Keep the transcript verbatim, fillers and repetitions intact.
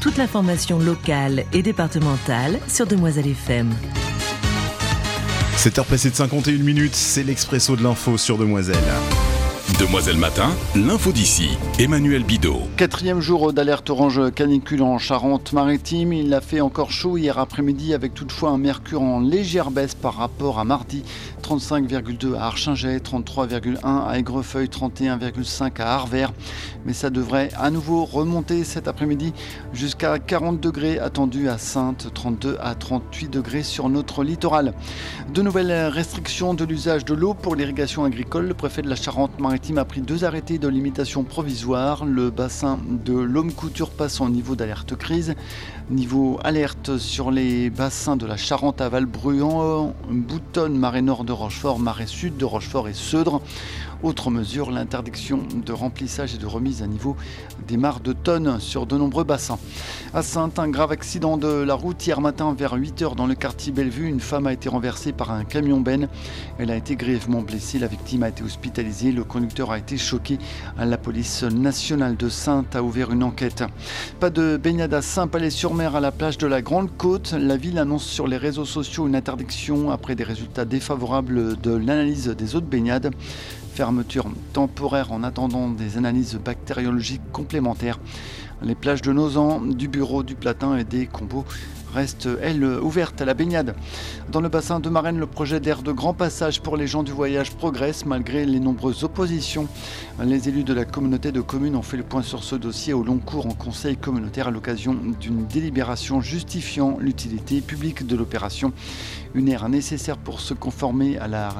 toute l'information locale et départementale sur Demoiselle F M. sept heures passées de cinquante et une minutes, c'est l'expresso de l'info sur Demoiselle. Demoiselle Matin, l'info d'ici, Emmanuel Bidot. Quatrième jour d'alerte orange canicule en Charente-Maritime. Il a fait encore chaud hier après-midi avec toutefois un mercure en légère baisse par rapport à mardi. trente-cinq virgule deux à Archingeay, trente-trois virgule un à Aigrefeuille, trente et un virgule cinq à Arvert. Mais ça devrait à nouveau remonter cet après-midi jusqu'à quarante degrés attendus à Saintes, trente-deux à trente-huit degrés sur notre littoral. De nouvelles restrictions de l'usage de l'eau pour l'irrigation agricole. Le préfet de la Charente-Maritime a pris deux arrêtés de limitation provisoire. Le bassin de l'Homme-Couture passe en niveau d'alerte crise. Niveau alerte sur les bassins de la Charente à Valbruyant, Boutonne, Marais Nord de Rochefort, Marais Sud de Rochefort et Seudre. Autre mesure, l'interdiction de remplissage et de remise à niveau des mares de tonnes sur de nombreux bassins. À Saintes, un grave accident de la route hier matin vers huit heures dans le quartier Bellevue. Une femme a été renversée par un camion-benne. Elle a été grièvement blessée. La victime a été hospitalisée. Le conducteur a été choqué. La police nationale de Saintes a ouvert une enquête. Pas de baignade à Saint-Palais-sur-Mer à la plage de la Grande Côte. La ville annonce sur les réseaux sociaux une interdiction après des résultats défavorables de l'analyse des eaux de baignade. Fermeture temporaire en attendant des analyses bactériologiques complémentaires. Les plages de Nozan, du Bureau, du Platin et des Combos restent, elles, ouvertes à la baignade. Dans le bassin de Marennes, le projet d'aire de grand passage pour les gens du voyage progresse malgré les nombreuses oppositions. Les élus de la communauté de communes ont fait le point sur ce dossier au long cours en conseil communautaire à l'occasion d'une délibération justifiant l'utilité publique de l'opération. Une aire nécessaire pour se conformer à la